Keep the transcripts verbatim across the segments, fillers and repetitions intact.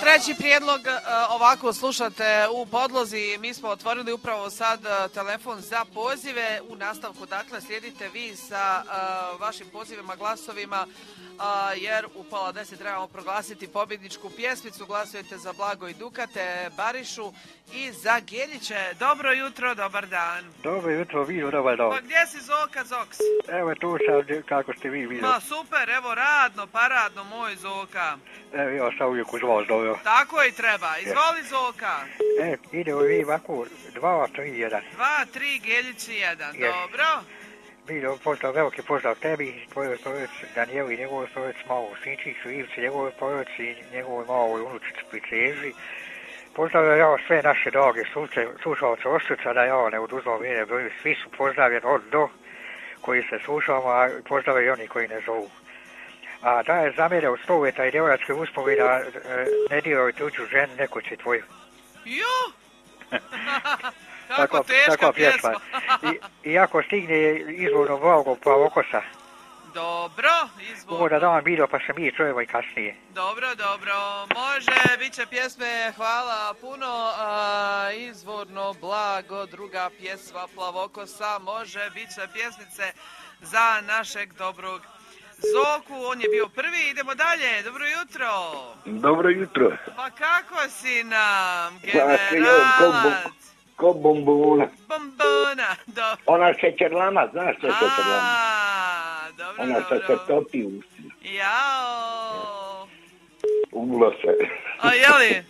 treći prijedlog, ovako slušate u podlozi, mi smo otvorili upravo sad telefon za pozive. U nastavku, dakle, slijedite vi sa vašim pozivima, glasovima, jer u pola deset trebamo proglasiti pobjedničku pjesmicu. Glasujete za Blago i Dukate, Barišu i za Geljiće. Dobro jutro, dobar dan. Dobro jutro, Vilo, dobar dan. Pa gdje si Zoka, Zoks? Evo tu sam, kako ste vi, Vilo. Ma super, evo radno, paradno, moj Zoka. Evo, ja sam uvijek uz vas dobro. Tako i treba. Izvoli, Zoka. E, idemo vi ovako, dva, tri, jedan. Dva, tri, Geljići, jedan. Yes. Dobro. Bilo pozdrav, veliki pozdrav tebi, tvojoj porodici, Danijeli, njegovoj porodici, maloj sinčiću, Ivci, njegovoj porodici, njegovoj maloj unučici, Priceži. Pozdravljam ja sve naše drage slušalce Osrca, da ja ne oduzmam vrijeme broju, svi su pozdravljeni od do koji se slušamo, a pozdravljaju i oni koji ne zovu. A da je za mene od stoveta i djevojačke uspomina, e, ne diraj tuđu ženu, neko će tvoju. Jo! Kako tako, teška tako pjesma. I, iako stigne izvorno Blago Plavokosa. Dobro, izvorno. Uvoda dan bilo, pa se mi čujemo i kasnije. Dobro, dobro. Može, bit će pjesme, hvala puno. A, izvorno Blago, druga pjesma Plavokosa, može, bit će pjesmice za našeg dobrog Zoku. On je bio prvi, idemo dalje. Dobro jutro. Dobro jutro. Pa kako si nam, generalac? Ko bombona. Bombona, dobro. Ona šećerlama, znaš što je šećerlama? A, dobro, Ona dobro. se se topi u ustima. Jao. Ulo se. A jeli?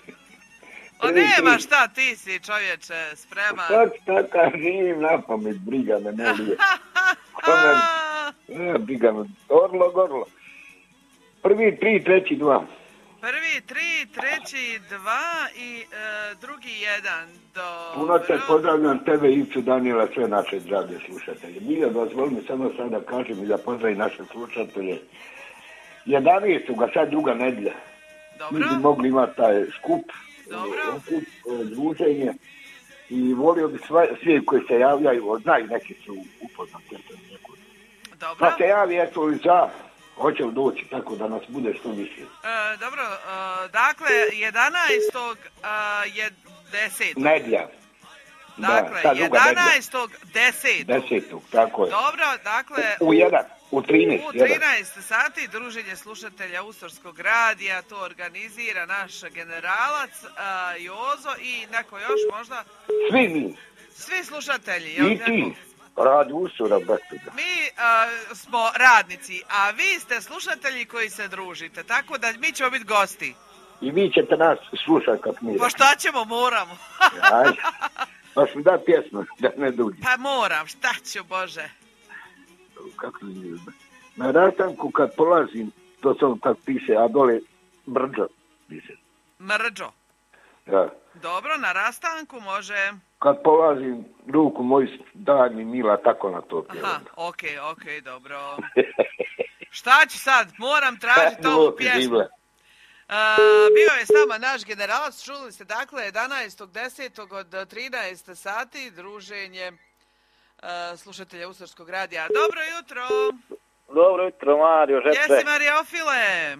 O nema šta, ti si čovječe spreman. Sad taka živim na pamet, briga me, ne lije. Kome, ne, briga me, orlo, gorlo. Prvi tri, treći dva. Prvi tri, treći dva i e, drugi jedan. Dobro. Puno te pozdravljam tebe, Ivcu, Danijela, sve naše drage slušatelje. Milja, dozvoli mi samo sad da kažem i da pozdravim naše slušatelje. jedanaestog ga sad druga nedjelja. Dobro. Mi bi mogli imati taj skup, Dobro. skup, druženje. I volio bi svi koji se javljaju, znaju, neki su upoznati. Dobro. Pa se javi, eto li za, hoće doći, tako da nas bude što više. E, dobro, e, dakle, jedanaestog je desetog. Nedjelja. Dakle, da, jedanaestog desetog. Desetog, tako je. Dobro, dakle... U, u jedan, u trinaest. U trinaest sati druženje slušatelja Ustorskog radija, to organizira naš generalac a, Jozo i neko još možda... Svi mi. Svi slušatelji. Jel, I ti. Radi Ustora, brate. Mi a, smo radnici, a vi ste slušatelji koji se družite, tako da mi ćemo biti gosti. I vi ćete nas slušati kak mi. Pa šta ćemo, moramo. Ajde. Pa smo da pjesmu, da ne duđe. Pa moram, šta ću, Bože. Kako mi na rastanku kad polazim, to sam tak piše, a dole brđo piše. Mrđo. Ja. Dobro, na rastanku može... Kad polazim, ruku moj dan mi mila, tako na to pjevam. Aha, okej, okay, okej, okay, dobro. Šta ću sad? Moram tražiti ovu pjesmu. Uh, bio je s nama naš generalac, čuli ste dakle jedanaestog desetog od trinaest sati druženje uh, slušatelja Ustorskog radija. Dobro jutro! Dobro jutro, Mario, žepe. Jesi Mariofile?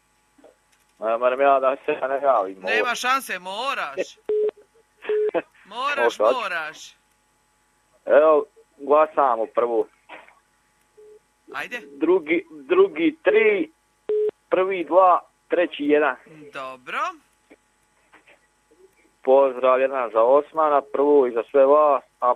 Moram ja da se ne javim. Nema šanse, moraš. Moraš, moraš. Evo, glasamo prvo. Ajde. Drugi, drugi tri, prvi dva, treći jedan. Dobro. Pozdrav jedan za Osmana, prvo i za sve vas, a